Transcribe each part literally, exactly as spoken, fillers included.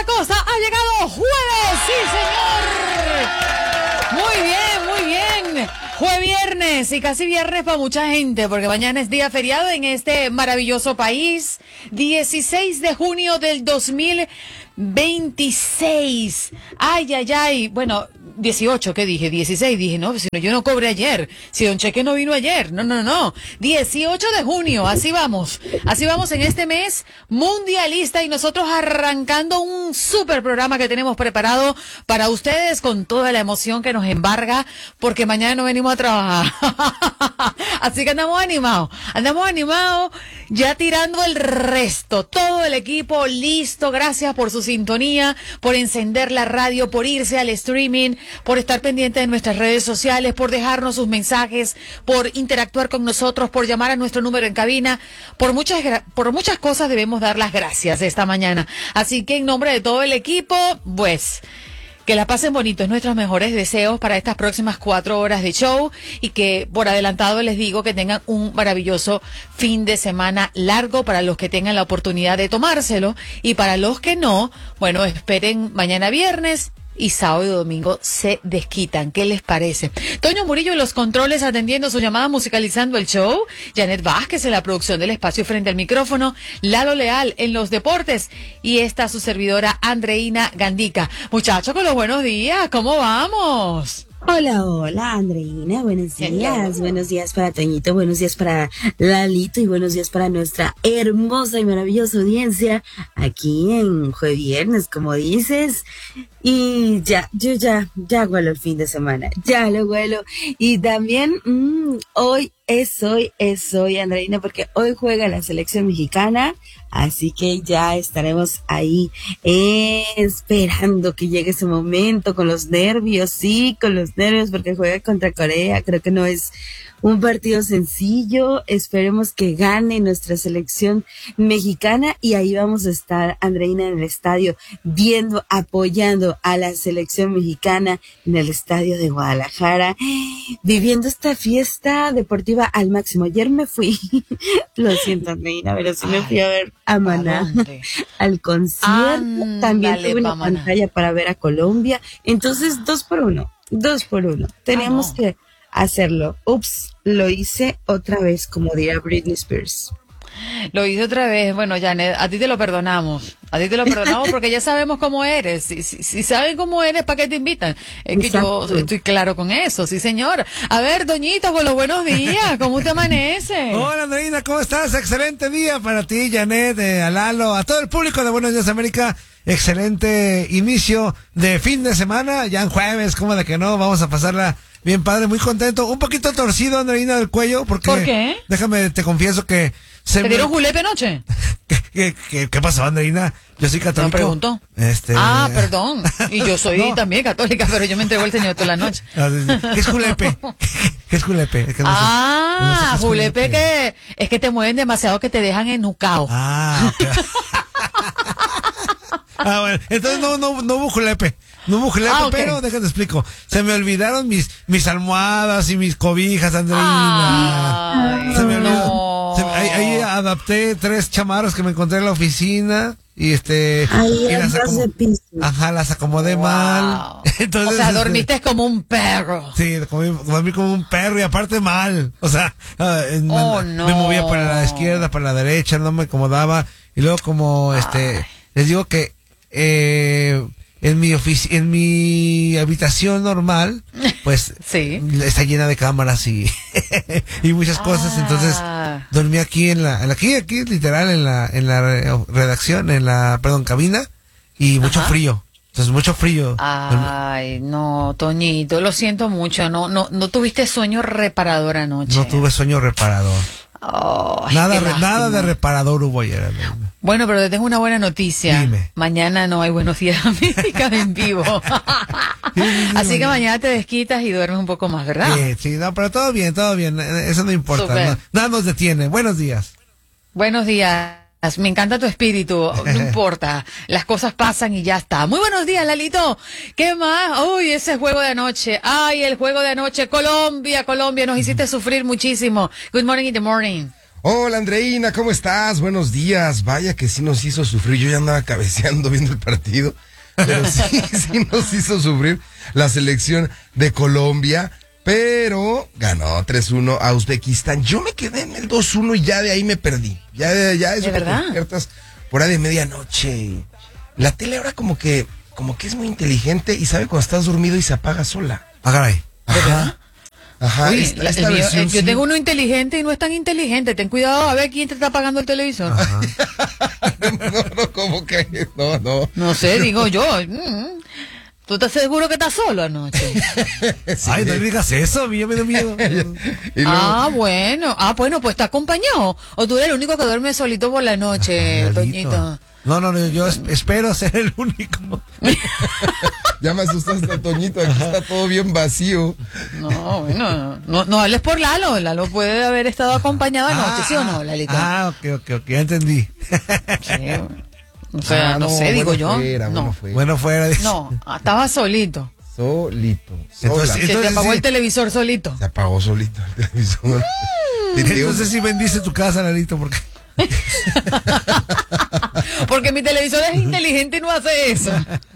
la cosa, ha llegado jueves, sí señor. Muy bien, muy bien. Fue viernes y casi viernes para mucha gente, porque mañana es día feriado en este maravilloso país. dieciséis de junio del dos mil veintiséis. Ay, ay, ay. Bueno, dieciocho, ¿qué dije? dieciséis. Dije, no, si no, yo no cobré ayer. Si Don Cheque no vino ayer. No, no, no. dieciocho de junio. Así vamos. Así vamos en este mes mundialista y nosotros arrancando un súper programa que tenemos preparado para ustedes con toda la emoción que nos embarga, porque mañana no venimos a trabajar. Así que andamos animados. Andamos animados ya tirando el resto. Todo el equipo listo. Gracias por su sintonía, por encender la radio, por irse al streaming, por estar pendiente de nuestras redes sociales, por dejarnos sus mensajes, por interactuar con nosotros, por llamar a nuestro número en cabina. Por muchas, por muchas cosas debemos dar las gracias esta mañana. Así que en nombre de todo el equipo, pues, que la pasen bonito, es nuestros mejores deseos para estas próximas cuatro horas de show y que por adelantado les digo que tengan un maravilloso fin de semana largo para los que tengan la oportunidad de tomárselo y para los que no, bueno, esperen mañana viernes y sábado y domingo se desquitan. ¿Qué les parece? Toño Murillo en los controles atendiendo su llamada, musicalizando el show. Janet Vázquez en la producción del espacio frente al micrófono. Lalo Leal en los deportes. Y esta su servidora Andreina Gandica. Muchachos, con los buenos días. ¿Cómo vamos? Hola, hola, Andreina, buenos días, buenos días para Toñito, buenos días para Lalito y buenos días para nuestra hermosa y maravillosa audiencia aquí en Jueves Viernes, como dices. Y ya, yo ya, ya huelo el fin de semana, ya lo huelo. Y también, mmm, hoy es hoy, es hoy, Andreina, porque hoy juega la selección mexicana, así que ya estaremos ahí eh, esperando que llegue ese momento, con los nervios, sí, con los nervios, porque juega contra Corea. Creo que no es un partido sencillo. Esperemos que gane nuestra selección mexicana y ahí vamos a estar, Andreina, en el estadio, viendo, apoyando a la selección mexicana en el estadio de Guadalajara, viviendo esta fiesta deportiva al máximo. Ayer me fui, lo siento, Andreina, pero sí me fui a ver a Maná al concierto. Ándale, también tuve una pa pantalla para ver a Colombia. Entonces, dos por uno, dos por uno. Tenemos ah, no. que hacerlo. Ups, lo hice otra vez, como dirá Britney Spears. Lo hice otra vez. Bueno, Janet, a ti te lo perdonamos. A ti te lo perdonamos porque ya sabemos cómo eres. Si, si, si saben cómo eres, ¿para qué te invitan? Es que Exacto. yo estoy claro con eso, sí, señor. A ver, Doñito, con los buenos días. ¿Cómo te amanece? Hola, Andreina, ¿cómo estás? Excelente día para ti, Janet, eh, a Lalo, a todo el público de Buenos Días América. Excelente inicio de fin de semana. Ya en jueves, ¿cómo de que no? Vamos a pasarla bien padre, muy contento. Un poquito torcido, Andreina, del cuello. Porque, ¿por qué? Déjame, te confieso que... Se ¿Te me... dieron julepe anoche? ¿Qué, qué, qué, qué pasó, Andreina? Yo soy católico. No pregunto. Este... Ah, perdón. Y yo soy no. también católica, pero yo me entrego al Señor toda la noche. ¿Qué es julepe? ¿Qué es julepe? Es que no ah, sé, no sé es julepe, julepe que es que te mueven demasiado, que te dejan enucao. Ah, okay. Ah, bueno, entonces no, no, no hubo julepe. No hubo julepe, ah, okay. Pero déjate explico. Se me olvidaron mis, mis almohadas y mis cobijas, Andreina. Ay, se me olvidó. No. Se, ahí, ahí adapté tres chamarros que me encontré en la oficina. Y este. Ay, y las acom Ajá, las acomodé wow. mal. Entonces, o sea, dormiste este, como un perro. Sí, dormí, dormí como un perro y aparte mal. O sea, uh, oh, me, no. me movía para la izquierda, para la derecha, no me acomodaba. Y luego como Ay. este. Les digo que eh, en mi ofici en mi habitación normal, pues sí. está llena de cámaras y y muchas cosas, ah. entonces dormí aquí en la, en la aquí aquí literal en la en la redacción, en la perdón, cabina y mucho Ajá. frío. Entonces mucho frío. Ay, no, Toñito, lo siento mucho, no no no tuviste sueño reparador anoche. No tuve sueño reparador. Oh, nada, re, nada de reparador hubo ayer. Bueno, pero te tengo una buena noticia. Dime. Mañana no hay Buenos Días América en vivo. Sí, sí, sí, Así que mañana te desquitas y duermes un poco más, ¿verdad? Sí, sí, no, pero todo bien, todo bien. Eso no importa. No, nada nos detiene. Buenos días. Buenos días. Me encanta tu espíritu, no importa, las cosas pasan y ya está. Muy buenos días, Lalito. ¿Qué más? Uy, ese juego de anoche. Ay, el juego de anoche. Colombia, Colombia, nos hiciste sufrir muchísimo. Good morning in the morning. Hola Andreina, ¿cómo estás? Buenos días. Vaya que sí nos hizo sufrir. Yo ya andaba cabeceando viendo el partido, pero sí, sí nos hizo sufrir la selección de Colombia, pero ganó tres uno a Uzbekistán. Yo me quedé en el dos uno y ya de ahí me perdí. Ya, ya eso ¿De que te verdad? despiertas por ahí de medianoche. La tele ahora como que, como que es muy inteligente y sabe cuando estás dormido y se apaga sola. Ah, caray. Ajá. Ajá, Uy, esta, la- esta el mío- versión eh, yo sí. tengo uno inteligente y no es tan inteligente. Ten cuidado a ver quién te está apagando el televisor. No, no, como que, no, no. No sé, digo yo. mm, ¿Tú estás seguro que estás solo anoche? Sí. Ay, no le digas eso, a mí ya me da miedo. Y luego- Ah, bueno. Ah, bueno, pues está acompañado. O tú eres el único que duerme solito por la noche, Lalito. Toñito. No, no, no, yo es- espero ser el único. Ya me asustaste, Toñito, aquí está todo bien vacío. No, bueno, no, no hables por Lalo. Lalo puede haber estado acompañado anoche, ¿sí o no, Lalito? Ah, ok, ok, ok, ya entendí. Sí. O sea, Ah, no, sé, bueno digo yo. fuera, no, bueno fuera. Bueno, fuera de no, ah, estaba solito. Solito, sola. Entonces, Se te Entonces, apagó sí. el televisor solito. Se apagó solito el televisor. Y te digo, Entonces sí bendice tu casa, Lalito, porque... Porque mi televisor es inteligente y no hace eso.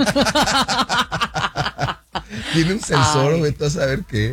tiene un sensor, Ay. vete a saber qué.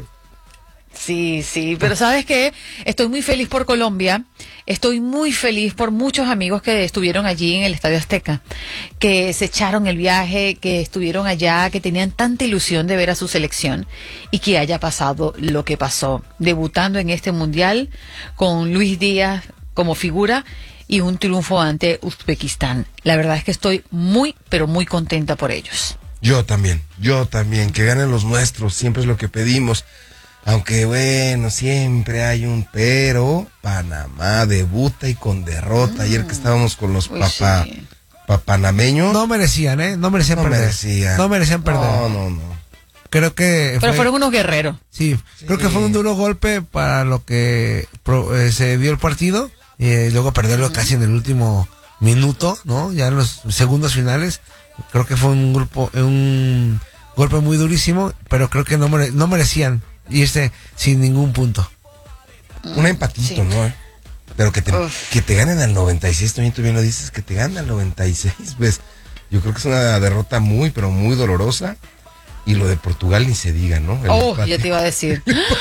Sí, sí, pero ¿sabes qué? Estoy muy feliz por Colombia, estoy muy feliz por muchos amigos que estuvieron allí en el Estadio Azteca, que se echaron el viaje, que estuvieron allá, que tenían tanta ilusión de ver a su selección y que haya pasado lo que pasó, debutando en este mundial con Luis Díaz como figura y un triunfo ante Uzbekistán. La verdad es que estoy muy, pero muy contenta por ellos. Yo también, yo también, que ganen los nuestros, siempre es lo que pedimos. Aunque bueno, siempre hay un pero. Panamá debuta y con derrota. Ayer que estábamos con los Uy, papá, sí. papanameños. No merecían, ¿eh? No merecían no perder. merecían. No merecían perder. No, no, no. Creo que... Pero fue- fueron unos guerreros. Sí, Sí. creo que fue un duro golpe para lo que pro- eh, se dio el partido. Y eh, luego perderlo casi en el último minuto, ¿no? Ya en los segundos finales. Creo que fue un grupo, un golpe muy durísimo, pero creo que no, mere- no merecían irse sin ningún punto. Un empatito, Sí. ¿no? Pero que te, Uf. que te ganen al noventa y seis, también tú bien lo dices, que te ganen al noventa y seis, pues yo creo que es una derrota muy, pero muy dolorosa. Y lo de Portugal ni se diga, ¿no? El Oh, empate ya te iba a decir.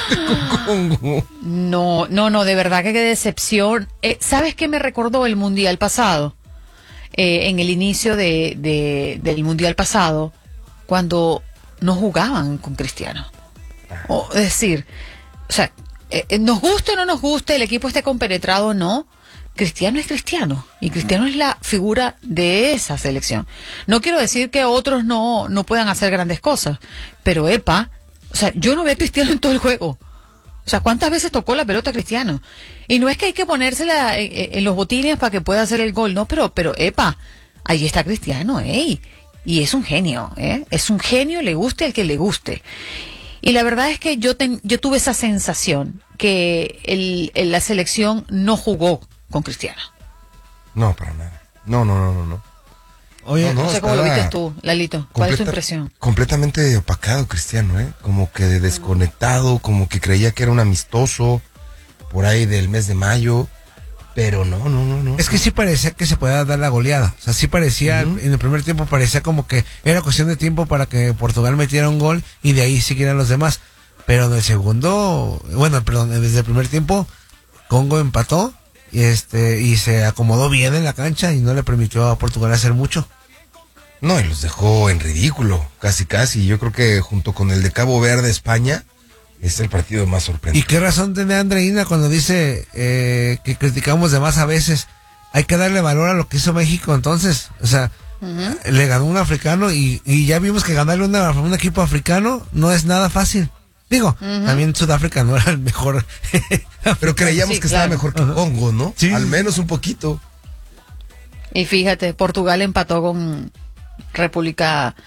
con Congo. No, no, no, de verdad que qué decepción. Eh, ¿Sabes qué me recordó el Mundial pasado? Eh, en el inicio de, de- del Mundial pasado, cuando no jugaban con Cristiano. O, es decir, o sea, eh, eh, nos guste o no nos guste, el equipo esté compenetrado o no, Cristiano es Cristiano y Cristiano es la figura de esa selección. No quiero decir que otros no, no puedan hacer grandes cosas, pero epa, o sea, yo no veo a Cristiano en todo el juego. O sea, ¿cuántas veces tocó la pelota Cristiano? Y no es que hay que ponérsela en, en- en los botines para que pueda hacer el gol, no, pero, pero epa, ahí está Cristiano, ey. Y es un genio, ¿eh? Es un genio, le guste al que le guste. Y la verdad es que yo, ten- yo tuve esa sensación que el, el- la selección no jugó con Cristiano. No, para nada. No, no, no, no, no. Oye, No, No, no, sé cómo lo estaba viste tú, Lalito. ¿Cuál es tu Completa- impresión? Completamente opacado Cristiano, ¿eh? Como que desconectado, como que creía que era un amistoso por ahí del mes de mayo, pero no, no, no, no. es que sí parecía que se podía dar la goleada. O sea, sí parecía, Ujú. en el primer tiempo parecía como que era cuestión de tiempo para que Portugal metiera un gol y de ahí siguieran los demás. Pero en el segundo, bueno, perdón, desde el primer tiempo, Congo empató y este y se acomodó bien en la cancha y no le permitió a Portugal hacer mucho. No, y los dejó en ridículo, casi casi. Yo creo que junto con el de Cabo Verde, España, es el partido más ¿Y sorprendente. qué razón tiene Andreina cuando dice eh, que criticamos de más a veces? Hay que darle valor a lo que hizo México entonces. O sea, le ganó un africano y, y ya vimos que ganarle una- a un equipo africano no es nada fácil. Digo, también Sudáfrica no era el mejor. Pero creíamos Sí, que estaba claro. mejor que Congo, ¿no? Sí. Al menos un poquito. Y fíjate, Portugal empató con República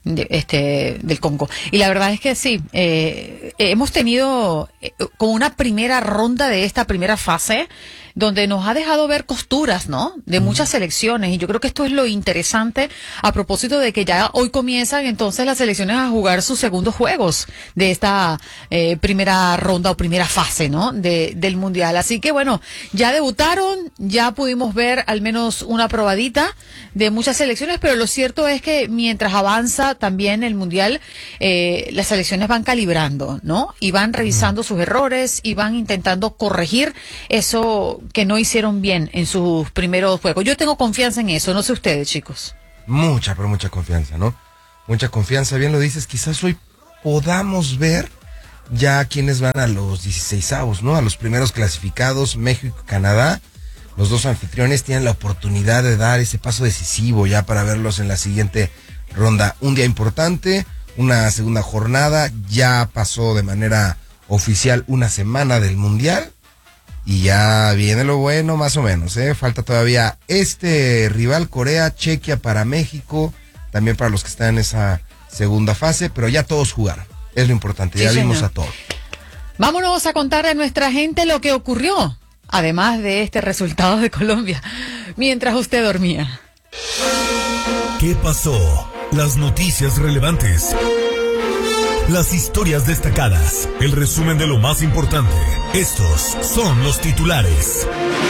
de, este, del Congo. Y la verdad es que sí, eh, hemos tenido eh, como una primera ronda de esta primera fase donde nos ha dejado ver costuras, ¿no? De muchas selecciones. Y yo creo que esto es lo interesante a propósito de que ya hoy comienzan entonces las selecciones a jugar sus segundos juegos de esta eh, primera ronda o primera fase, ¿no? De, del Mundial. Así que bueno, ya debutaron, ya pudimos ver al menos una probadita de muchas selecciones, pero lo cierto es que mientras avanza también el Mundial, eh, las selecciones van calibrando, ¿no? Y van revisando sus errores y van intentando corregir eso que no hicieron bien en sus primeros juegos. Yo tengo confianza en eso, no sé ustedes, chicos. Mucha, pero mucha confianza, ¿no? Mucha confianza, bien lo dices, quizás hoy podamos ver ya quienes van a los dieciseisavos, ¿no? A los primeros clasificados, México y Canadá. Los dos anfitriones tienen la oportunidad de dar ese paso decisivo ya para verlos en la siguiente ronda. Un día importante, una segunda jornada, ya pasó de manera oficial una semana del Mundial. Y ya viene lo bueno, más o menos, ¿eh? Falta todavía este rival, Corea, Chequia para México, también para los que están en esa segunda fase, pero ya todos jugaron. Es lo importante, ya sí, vimos señor. A todos. Vámonos a contar a nuestra gente lo que ocurrió, además de este resultado de Colombia, mientras usted dormía. ¿Qué pasó? Las noticias relevantes. Las historias destacadas, el resumen de lo más importante. Estos son los titulares.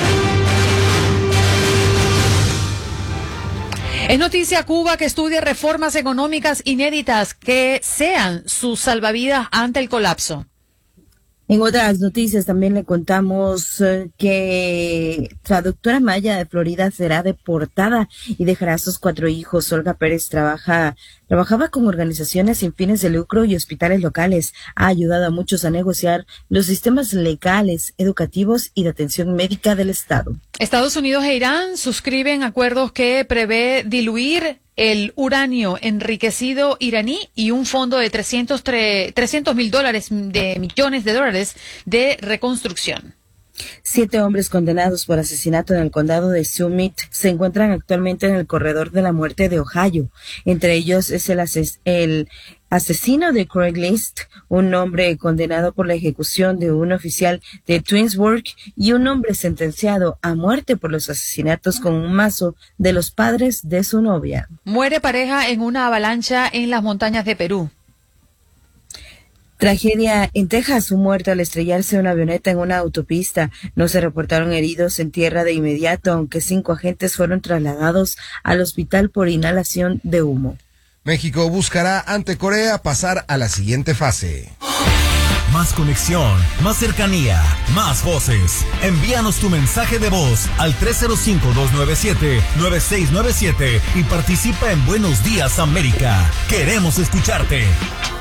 Es noticia Cuba que estudia reformas económicas inéditas que sean sus salvavidas ante el colapso. En otras noticias también le contamos eh, que traductora maya de Florida será deportada y dejará a sus cuatro hijos. Olga Pérez trabaja, trabajaba con organizaciones sin fines de lucro y hospitales locales. Ha ayudado a muchos a negociar los sistemas legales, educativos y de atención médica del Estado. Estados Unidos e Irán suscriben acuerdos que prevé diluir el uranio enriquecido iraní y un fondo de trescientos mil dólares de millones de dólares de reconstrucción. Siete hombres condenados por asesinato en el condado de Summit se encuentran actualmente en el corredor de la muerte de Ohio. Entre ellos es el, ases el asesino de Craigslist, un hombre condenado por la ejecución de un oficial de Twinsburg y un hombre sentenciado a muerte por los asesinatos con un mazo de los padres de su novia. Muere pareja en una avalancha en las montañas de Perú. Tragedia en Texas, un muerto al estrellarse una avioneta en una autopista. No se reportaron heridos en tierra de inmediato, aunque cinco agentes fueron trasladados al hospital por inhalación de humo. México buscará ante Corea pasar a la siguiente fase. Más conexión, más cercanía, más voces. Envíanos tu mensaje de voz al tres cero cinco, dos nueve siete, nueve seis nueve siete y participa en Buenos Días América. Queremos escucharte.